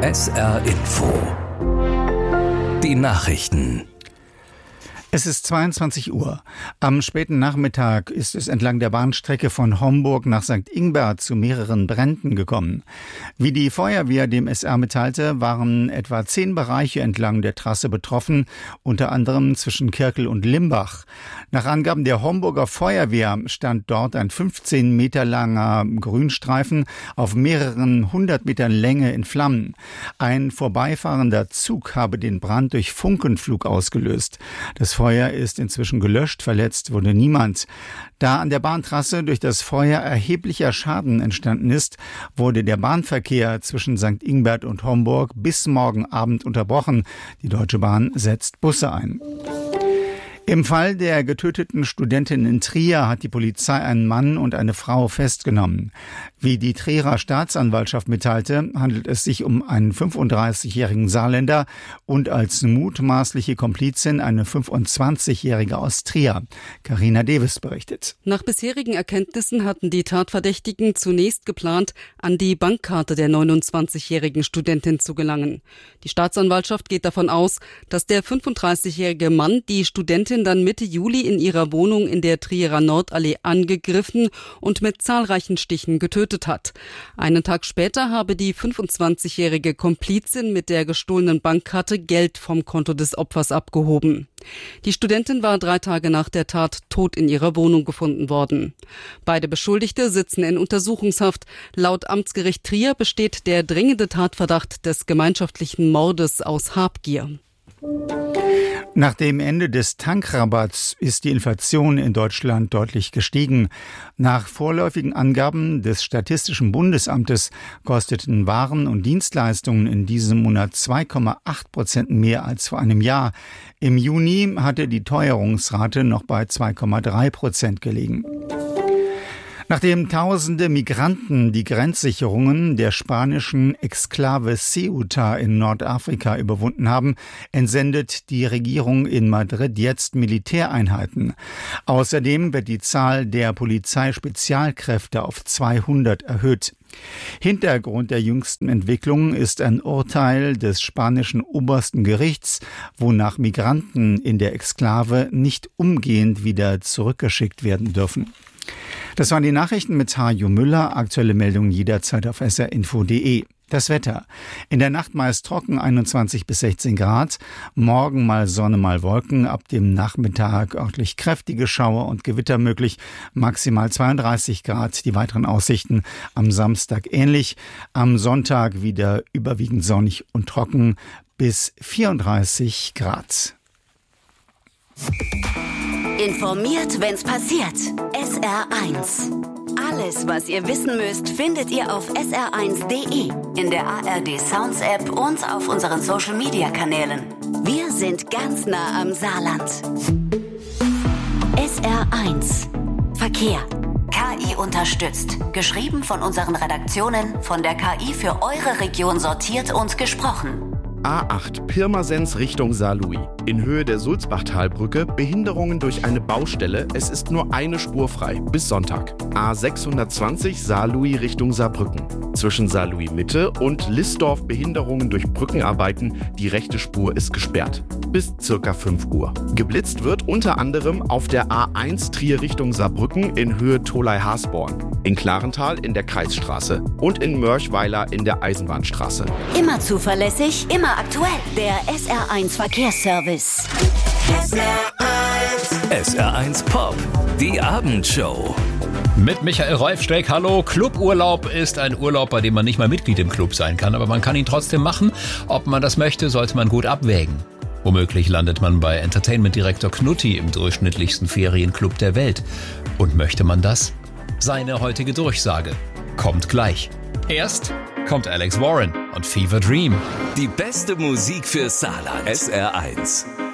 SR Info. Die Nachrichten. Es ist 22 Uhr. Am späten Nachmittag ist es entlang der Bahnstrecke von Homburg nach St. Ingbert zu mehreren Bränden gekommen. Wie die Feuerwehr dem SR mitteilte, waren etwa 10 Bereiche entlang der Trasse betroffen, unter anderem zwischen Kirkel und Limbach. Nach Angaben der Homburger Feuerwehr stand dort ein 15 Meter langer Grünstreifen auf mehreren 100 Metern Länge in Flammen. Ein vorbeifahrender Zug habe den Brand durch Funkenflug ausgelöst. Das Feuer ist inzwischen gelöscht, verletzt wurde niemand. Da an der Bahntrasse durch das Feuer erheblicher Schaden entstanden ist, wurde der Bahnverkehr zwischen St. Ingbert und Homburg bis morgen Abend unterbrochen. Die Deutsche Bahn setzt Busse ein. Im Fall der getöteten Studentin in Trier hat die Polizei einen Mann und eine Frau festgenommen. Wie die Trierer Staatsanwaltschaft mitteilte, handelt es sich um einen 35-jährigen Saarländer und als mutmaßliche Komplizin eine 25-jährige aus Trier. Carina Deves berichtet. Nach bisherigen Erkenntnissen hatten die Tatverdächtigen zunächst geplant, an die Bankkarte der 29-jährigen Studentin zu gelangen. Die Staatsanwaltschaft geht davon aus, dass der 35-jährige Mann die Studentin dann Mitte Juli in ihrer Wohnung in der Trierer Nordallee angegriffen und mit zahlreichen Stichen getötet hat. Einen Tag später habe die 25-jährige Komplizin mit der gestohlenen Bankkarte Geld vom Konto des Opfers abgehoben. Die Studentin war 3 Tage nach der Tat tot in ihrer Wohnung gefunden worden. Beide Beschuldigte sitzen in Untersuchungshaft. Laut Amtsgericht Trier besteht der dringende Tatverdacht des gemeinschaftlichen Mordes aus Habgier. Nach dem Ende des Tankrabatts ist die Inflation in Deutschland deutlich gestiegen. Nach vorläufigen Angaben des Statistischen Bundesamtes kosteten Waren und Dienstleistungen in diesem Monat 2,8% mehr als vor einem Jahr. Im Juni hatte die Teuerungsrate noch bei 2,3% gelegen. Nachdem tausende Migranten die Grenzsicherungen der spanischen Exklave Ceuta in Nordafrika überwunden haben, entsendet die Regierung in Madrid jetzt Militäreinheiten. Außerdem wird die Zahl der Polizeispezialkräfte auf 200 erhöht. Hintergrund der jüngsten Entwicklungen ist ein Urteil des spanischen obersten Gerichts, wonach Migranten in der Exklave nicht umgehend wieder zurückgeschickt werden dürfen. Das waren die Nachrichten mit Hajo Müller. Aktuelle Meldungen jederzeit auf srinfo.de. Das Wetter. In der Nacht meist trocken, 21 bis 16 Grad. Morgen mal Sonne, mal Wolken. Ab dem Nachmittag örtlich kräftige Schauer und Gewitter möglich. Maximal 32 Grad. Die weiteren Aussichten am Samstag ähnlich. Am Sonntag wieder überwiegend sonnig und trocken bis 34 Grad. Informiert, wenn's passiert. SR1. Alles, was ihr wissen müsst, findet ihr auf sr1.de, in der ARD Sounds App und auf unseren Social Media Kanälen. Wir sind ganz nah am Saarland. SR1. Verkehr. KI unterstützt. Geschrieben von unseren Redaktionen, von der KI für eure Region sortiert und gesprochen. A8 Pirmasens Richtung Saarlouis. In Höhe der Sulzbachtalbrücke Behinderungen durch eine Baustelle. Es ist nur eine Spur frei bis Sonntag. A620 Saarlouis Richtung Saarbrücken. Zwischen Saarlouis Mitte und Lissdorf Behinderungen durch Brückenarbeiten. Die rechte Spur ist gesperrt. Bis ca. 5 Uhr. Geblitzt wird unter anderem auf der A1 Trier Richtung Saarbrücken in Höhe Tholey-Hasborn. In Klarental in der Kreisstraße und in Mörchweiler in der Eisenbahnstraße. Immer zuverlässig, immer aktuell. Der SR1 Verkehrsservice. SR1 Pop, die Abendshow. Mit Michael Rolfstreck, hallo. Cluburlaub ist ein Urlaub, bei dem man nicht mal Mitglied im Club sein kann, aber man kann ihn trotzdem machen. Ob man das möchte, sollte man gut abwägen. Womöglich landet man bei Entertainment-Direktor Knutti im durchschnittlichsten Ferienclub der Welt. Und möchte man das? Seine heutige Durchsage kommt gleich. Erst kommt Alex Warren und Fever Dream. Die beste Musik für Saarland. SR1.